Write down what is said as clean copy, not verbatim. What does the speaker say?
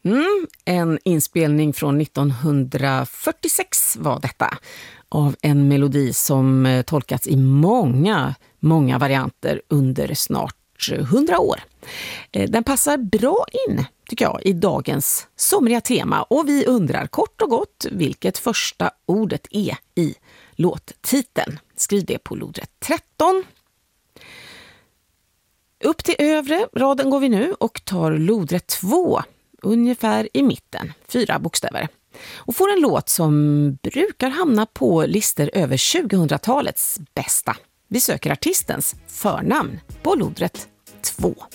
En inspelning från 1946 var detta, av en melodi som tolkats i många varianter under snart 100 år. Den passar bra in, tycker jag, i dagens somriga tema, och vi undrar kort och gott vilket första ordet är i låttiteln. Skriv det på lodrätt 13. Upp till övre raden går vi nu och tar lodrätt 2, ungefär i mitten, 4 bokstäver. Och får en låt som brukar hamna på listor över 2000-talets bästa. Vi söker artistens förnamn på lodrätt 2.